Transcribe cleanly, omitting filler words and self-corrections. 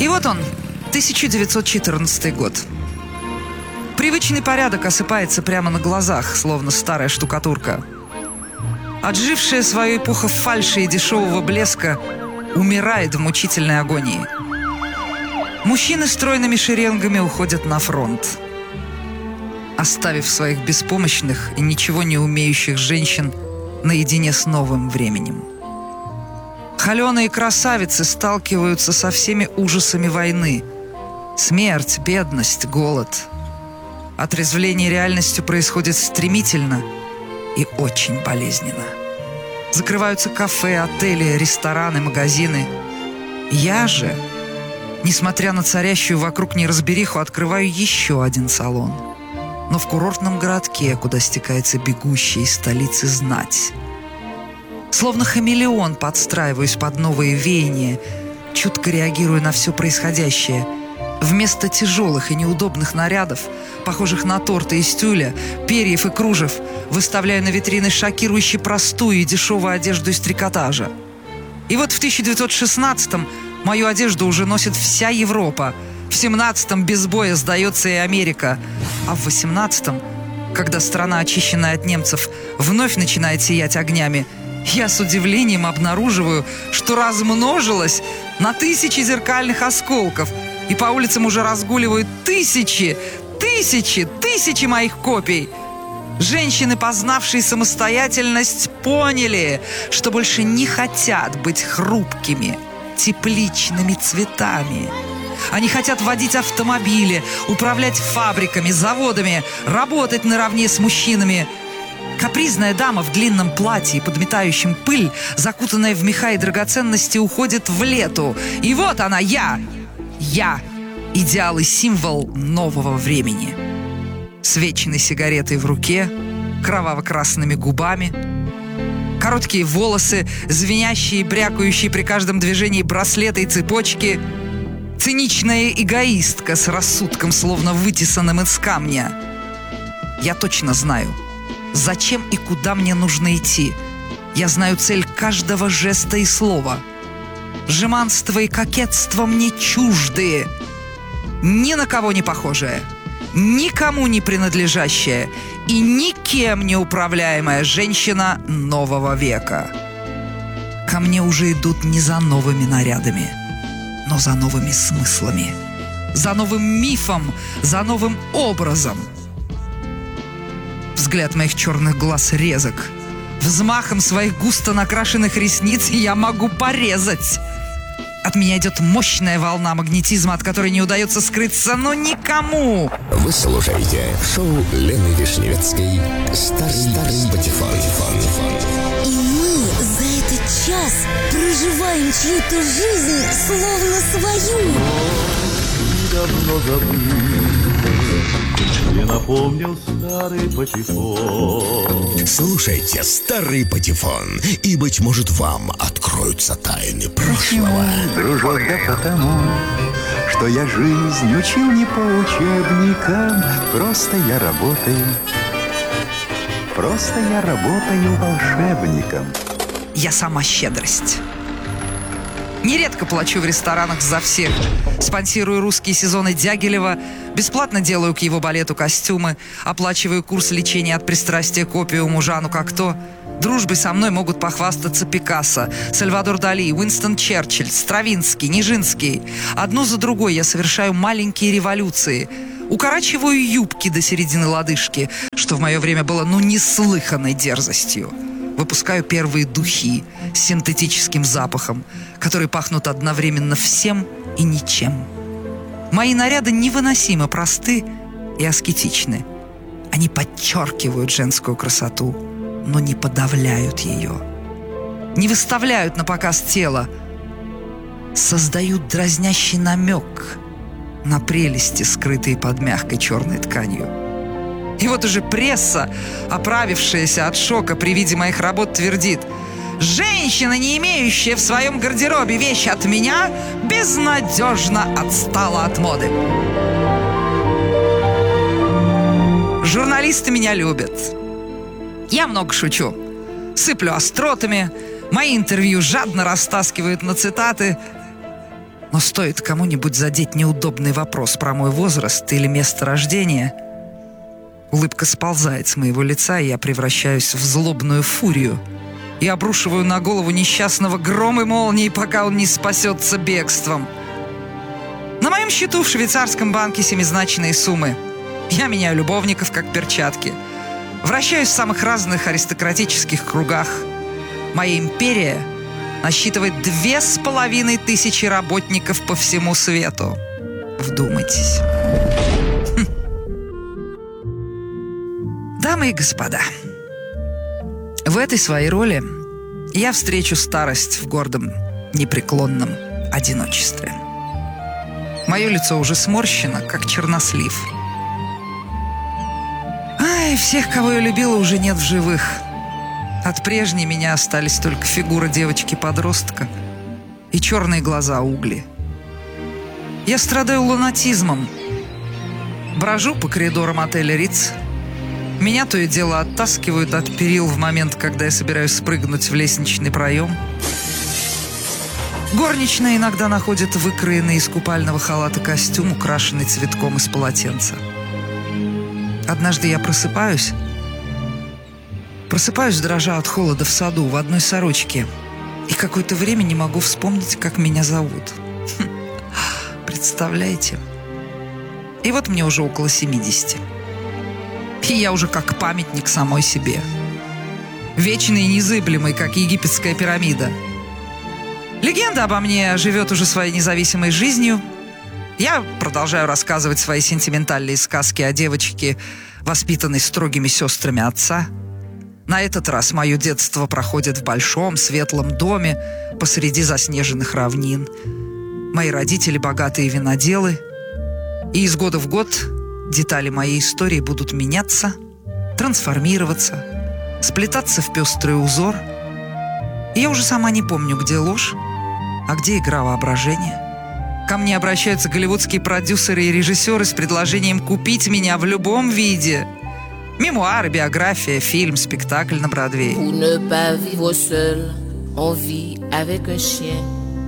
И вот он, 1914 год. Привычный порядок осыпается прямо на глазах, словно старая штукатурка. Отжившая свою эпоху фальши и дешевого блеска умирает в мучительной агонии. Мужчины стройными шеренгами уходят на фронт, оставив своих беспомощных и ничего не умеющих женщин наедине с новым временем. Холеные красавицы сталкиваются со всеми ужасами войны. Смерть, бедность, голод. Отрезвление реальностью происходит стремительно и очень болезненно. Закрываются кафе, отели, рестораны, магазины. Я же, несмотря на царящую вокруг неразбериху, открываю еще один салон. Но в курортном городке, куда стекается бегущая из столицы знать. Словно хамелеон подстраиваюсь под новые веяния, чутко реагируя на все происходящее. Вместо тяжелых и неудобных нарядов, похожих на торты из тюля, перьев и кружев, выставляю на витрины шокирующе простую и дешевую одежду из трикотажа. И вот в 1916-м мою одежду уже носит вся Европа. В 17-м без боя сдается и Америка. А в 18-м, когда страна, очищенная от немцев, вновь начинает сиять огнями, я с удивлением обнаруживаю, что размножилось на тысячи зеркальных осколков, и по улицам уже разгуливают тысячи моих копий. Женщины, познавшие самостоятельность, поняли, что больше не хотят быть хрупкими, тепличными цветами. Они хотят водить автомобили, управлять фабриками, заводами, работать наравне с мужчинами. Капризная дама в длинном платье, подметающем пыль, закутанная в меха и драгоценности, уходит в лету. И вот она, я, идеал и символ нового времени. С вечной сигаретой в руке, кроваво-красными губами, короткие волосы, звенящие и брякающие при каждом движении браслеты и цепочки, циничная эгоистка с рассудком, словно вытесанным из камня. Я точно знаю, зачем и куда мне нужно идти. Я знаю цель каждого жеста и слова. Жеманство и кокетство мне чужды. Ни на кого не похожая, никому не принадлежащая и никем не управляемая женщина нового века. Ко мне уже идут не за новыми нарядами, но за новыми смыслами, за новым мифом, за новым образом. Взгляд моих черных глаз резок. Взмахом своих густо накрашенных ресниц я могу порезать. От меня идет мощная волна магнетизма, от которой не удается скрыться, но никому. Вы слушаете шоу Лены Вишневецкой «Старый патефон». И мы за этот час проживаем чью-то жизнь, словно свою. Давно забыл, мне напомнил старый патефон. Слушайте «Старый патефон», и, быть может, вам откроются тайны прошлого. Дружок, да потому, что я жизнь учил не по учебникам. Просто я работаю волшебником. Я сама щедрость. Нередко плачу в ресторанах за всех. Спонсирую русские сезоны Дягилева, бесплатно делаю к его балету костюмы, оплачиваю курс лечения от пристрастия к опиуму Жану Кокто. Дружбой со мной могут похвастаться Пикассо, Сальвадор Дали, Уинстон Черчилль, Стравинский, Нижинский. Одну за другой я совершаю маленькие революции. Укорачиваю юбки до середины лодыжки, что в мое время было неслыханной дерзостью. Выпускаю первые духи с синтетическим запахом, которые пахнут одновременно всем и ничем. Мои наряды невыносимо просты и аскетичны. Они подчеркивают женскую красоту, но не подавляют ее. Не выставляют на показ тело. Создают дразнящий намек на прелести, скрытые под мягкой черной тканью. И вот уже пресса, оправившаяся от шока при виде моих работ, твердит: женщина, не имеющая в своем гардеробе вещи от меня, безнадежно отстала от моды. Журналисты меня любят. Я много шучу, сыплю остротами, мои интервью жадно растаскивают на цитаты. Но стоит кому-нибудь задеть неудобный вопрос про мой возраст или место рождения, улыбка сползает с моего лица, и я превращаюсь в злобную фурию и обрушиваю на голову несчастного гром и молнии, пока он не спасется бегством. На моем счету в швейцарском банке семизначные суммы. Я меняю любовников, как перчатки. Вращаюсь в самых разных аристократических кругах. Моя империя насчитывает 2500 работников по всему свету. Вдумайтесь. Дамы и господа, в этой своей роли я встречу старость в гордом, непреклонном одиночестве. Мое лицо уже сморщено, как чернослив. Ай, всех, кого я любила, уже нет в живых. От прежней меня остались только фигура девочки-подростка и черные глаза угли. Я страдаю лунатизмом. Брожу по коридорам отеля «Риц». Меня то и дело оттаскивают от перил в момент, когда я собираюсь спрыгнуть в лестничный проем. Горничная иногда находит выкроенный из купального халата костюм, украшенный цветком из полотенца. Однажды я просыпаюсь, дрожа от холода в саду в одной сорочке, и какое-то время не могу вспомнить, как меня зовут. Представляете? И вот мне уже около 70. И я уже как памятник самой себе. Вечный и незыблемый, как египетская пирамида. Легенда обо мне живет уже своей независимой жизнью. Я продолжаю рассказывать свои сентиментальные сказки о девочке, воспитанной строгими сестрами отца. На этот раз мое детство проходит в большом светлом доме посреди заснеженных равнин. Мои родители богатые виноделы. И из года в год детали моей истории будут меняться, трансформироваться, сплетаться в пестрый узор. И я уже сама не помню, где ложь, а где игра воображения. Ко мне обращаются голливудские продюсеры и режиссеры с предложением купить меня в любом виде. Мемуары, биография, фильм, спектакль на Бродвее. Pour ne pas vivre seul, on vit avec un chien.